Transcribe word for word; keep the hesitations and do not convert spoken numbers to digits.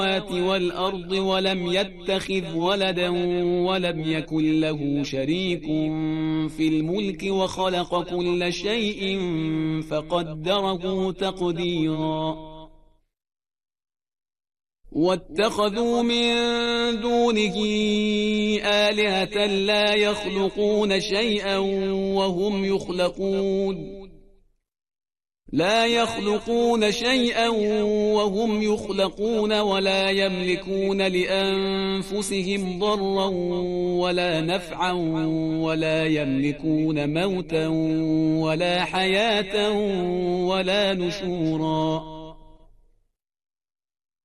والأرض ولم يتخذ ولدا ولم يكن له شريك في الملك وخلق كل شيء فقدره تقديرا واتخذوا من دونه آلهة لا يخلقون شيئا وهم يخلقون لا يخلقون شيئا وهم يخلقون ولا يملكون لأنفسهم ضرا ولا نفعا ولا يملكون موتا ولا حياة ولا نشورا